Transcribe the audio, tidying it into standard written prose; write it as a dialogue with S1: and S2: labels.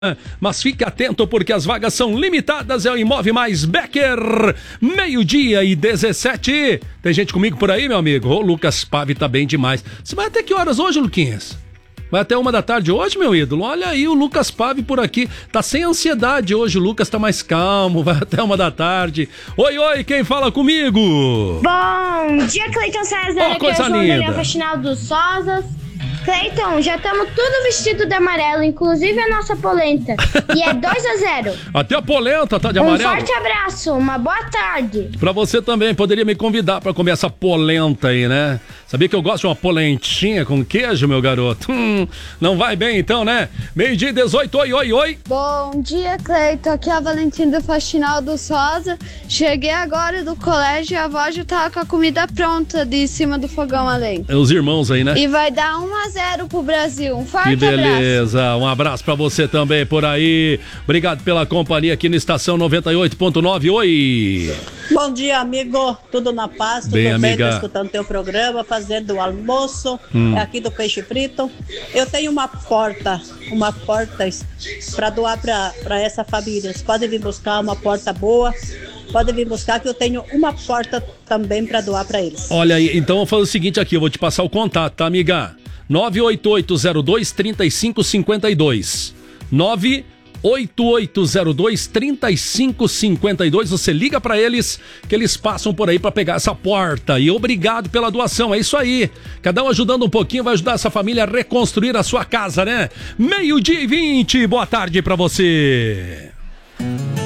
S1: Mas fique atento porque as vagas são limitadas. É o Imóvel Mais Becker, 12:17. Tem gente comigo por aí, meu amigo? O Lucas Pave tá bem demais. Você vai até que horas hoje, Luquinhas? Vai até 1h hoje, meu ídolo? Olha aí o Lucas Pave por aqui. Tá sem ansiedade hoje, o Lucas tá mais calmo. Vai até 1h. Oi, quem fala comigo?
S2: Bom dia, Cleiton César.
S1: Aqui coisa linda.
S2: Faxinal dos Sozas. Cleiton, já estamos tudo vestido de amarelo, inclusive a nossa polenta. E é 2-0.
S1: Até a polenta tá de amarelo.
S2: Um forte abraço, uma boa tarde.
S1: Pra você também, poderia me convidar pra comer essa polenta aí, né? Sabia que eu gosto de uma polentinha com queijo, meu garoto? Não vai bem então, né? 12:18, oi.
S3: Bom dia, Cleiton. Aqui é a Valentina do Faxinal do Sosa. Cheguei agora do colégio e a avó já tava com a comida pronta de cima do fogão a lenha.
S1: É os irmãos aí, né?
S3: E vai dar 1-0 pro Brasil. Um forte
S1: abraço. Que beleza.
S3: Abraço.
S1: Um abraço pra você também por aí. Obrigado pela companhia aqui no Estação 98.9. Oi.
S4: Bom dia, amigo. Tudo na paz, tudo bem?
S1: Amiga.
S4: Tô escutando teu programa, fazendo o almoço, aqui do Peixe Frito. Eu tenho uma porta para doar para essa família. Vocês podem vir buscar uma porta boa. Podem vir buscar que eu tenho uma porta também para doar para eles.
S1: Olha aí, então eu vou fazer o seguinte aqui, eu vou te passar o contato, tá, amiga? 98802-3552. 98802-3552. Você liga pra eles que eles passam por aí pra pegar essa porta. E obrigado pela doação, é isso aí. Cada um ajudando um pouquinho vai ajudar essa família a reconstruir a sua casa, né? 12:20, boa tarde pra você.